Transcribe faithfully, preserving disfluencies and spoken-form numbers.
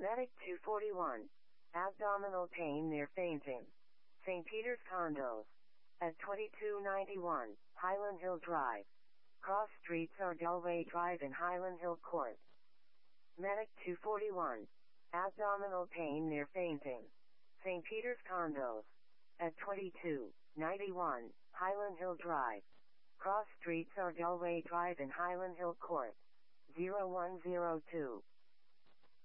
Medic two forty-one. Abdominal pain near fainting. Saint Peter's Condos. At twenty-two ninety-one, Highland Hill Drive. Cross streets are Delway Drive and Highland Hill Court. Medic two forty-one. Abdominal pain near fainting. Saint Peter's Condos. At twenty-two ninety-one, Highland Hill Drive. Cross streets are Delway Drive and Highland Hill Court. zero one zero two.